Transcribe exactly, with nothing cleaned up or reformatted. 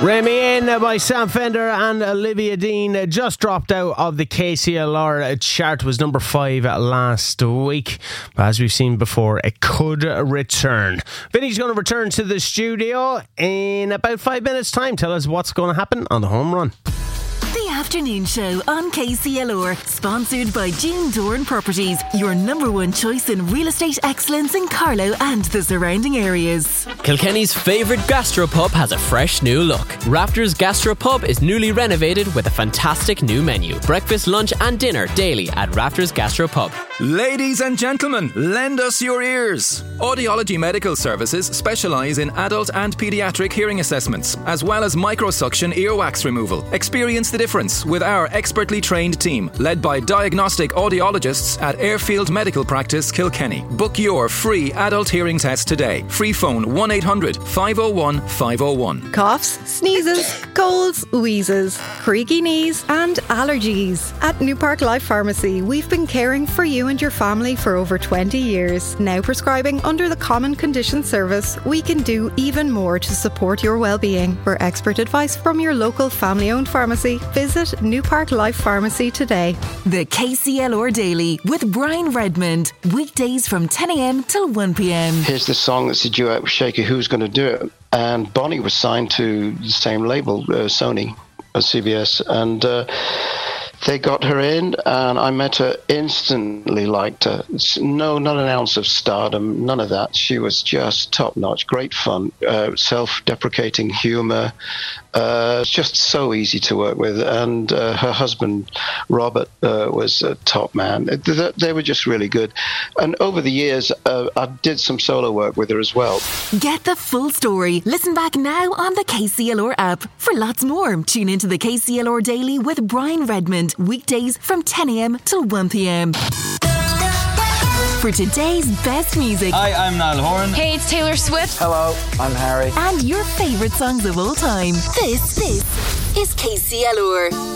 Remy In by Sam Fender and Olivia Dean just dropped out of the K C L R chart. Was number five last week. But as we've seen before, it could return. Vinny's going to return to the studio in about five minutes' time. Tell us what's going to happen on the home run. The Afternoon Show on K C L R, sponsored by June Doran Properties, your number one choice in real estate excellence in Carlow and the surrounding areas. Kilkenny's favourite gastropub has a fresh new look. Rafters Gastropub is newly renovated with a fantastic new menu. Breakfast, lunch and dinner daily at Rafters Gastropub. Ladies and gentlemen, lend us your ears. Audiology Medical Services specialise in adult and paediatric hearing assessments, as well as microsuction earwax removal. Experience the difference with our expertly trained team, led by diagnostic audiologists at Airfield Medical Practice, Kilkenny. Book your free adult hearing test today. Free phone one eight hundred five oh one five oh one. Coughs, sneezes, colds, wheezes, creaky knees and allergies. At New Park Life Pharmacy, we've been caring for you and your family for over twenty years. Now prescribing under the Common Condition Service, we can do even more to support your well-being. For expert advice from your local family-owned pharmacy, visit New Park Life Pharmacy today. The K C L R Daily with Brian Redmond, weekdays from ten a.m. till one p.m. Here's this song that's a duet with Shaker. Who's going to do it? And Bonnie was signed to the same label, uh, Sony, uh, C B S, and uh, they got her in, and I met her, instantly liked her. No, not an ounce of stardom, none of that. She was just top-notch, great fun, uh, self-deprecating humour. Uh, it's just so easy to work with. And uh, her husband, Robert, uh, was a top man. They, they were just really good. And over the years, uh, I did some solo work with her as well. Get the full story. Listen back now on the K C L R app. For lots more, tune into the K C L R Daily with Brian Redmond, weekdays from ten a.m. till one p.m. For today's best music. Hi, I'm Niall Horan. Hey, it's Taylor Swift. Hello, I'm Harry. And your favourite songs of all time. This, this is K C L R.